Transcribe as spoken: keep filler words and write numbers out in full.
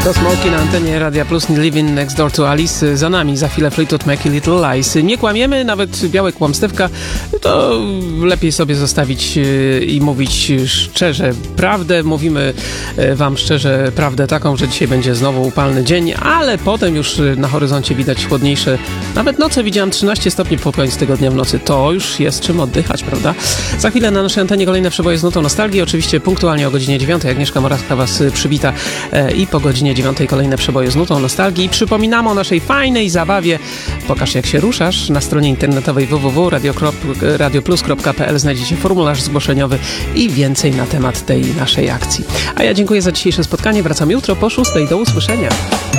To Smokey na antenie Radia Plus, Living Next Door to Alice. Za nami za chwilę Fleetwood Mac i Little Lies. Nie kłamiemy, nawet białe kłamstewka to lepiej sobie zostawić i mówić szczerze prawdę. Mówimy wam szczerze prawdę taką, że dzisiaj będzie znowu upalny dzień, ale potem już na horyzoncie widać chłodniejsze. Nawet noce widziałam trzynaście stopni po koniec tego dnia w nocy. To już jest czym oddychać, prawda? Za chwilę na naszej antenie kolejne przeboje z nutą nostalgii. Oczywiście punktualnie o godzinie dziewiątej Agnieszka Morawska was przywita i po godzinie dziewiątej kolejne przeboje z nutą nostalgii. Przypominamy o naszej fajnej zabawie. Pokaż jak się ruszasz. Na stronie internetowej w w w kropka radio plus kropka p l znajdziecie formularz zgłoszeniowy i więcej na temat tej naszej akcji. A ja dziękuję za dzisiejsze spotkanie. Wracam jutro po szóstej. Do usłyszenia.